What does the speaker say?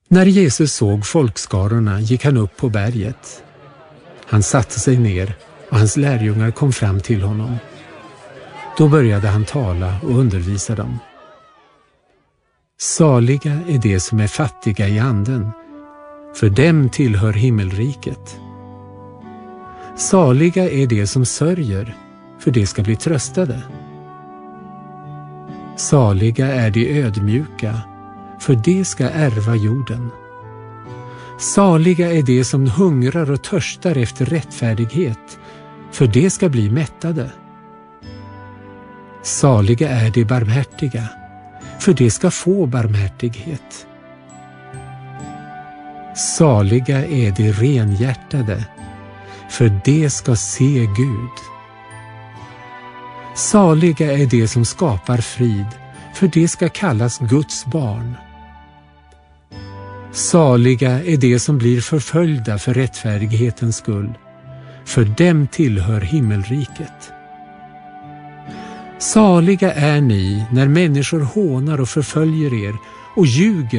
När Jesus såg folkskarorna gick han upp på berget. Han satte sig ner och hans lärjungar kom fram till honom. Då började han tala och undervisa dem. Saliga är de som är fattiga i anden, för dem tillhör himmelriket. Saliga är de som sörjer, för de ska bli tröstade. Saliga är de ödmjuka, för de ska ärva jorden. Saliga är de som hungrar och törstar efter rättfärdighet, för de ska bli mättade. Saliga är de barmhärtiga, för de ska få barmhärtighet. Saliga är de renhjärtade, för de ska se Gud. Saliga är de som skapar frid, för de ska kallas Guds barn. Saliga är de som blir förföljda för rättfärdighetens skull, för dem tillhör himmelriket. Saliga är ni när människor hånar och förföljer er och ljuger